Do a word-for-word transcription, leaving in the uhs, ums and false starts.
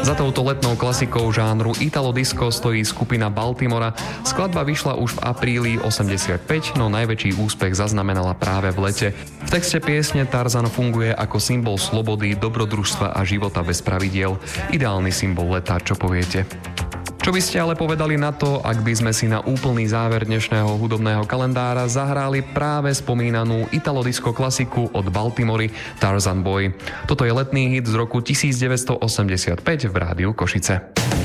Za touto letnou klasikou žánru Italo Disco stojí skupina Baltimora. Skladba vyšla už v apríli osemdesiatpäť, no najväčší úspech zaznamenala práve v lete. V texte piesne Tarzan funguje ako symbol slobody, dobrodružstva a života bez pravidiel. Ideálny symbol leta, čo poviete? Čo by ste ale povedali na to, ak by sme si na úplný záver dnešného hudobného kalendára zahrali práve spomínanú Italo-disco klasiku od Baltimory Tarzan Boy. Toto je letný hit z roku devätnásť osemdesiatpäť v rádiu Košice.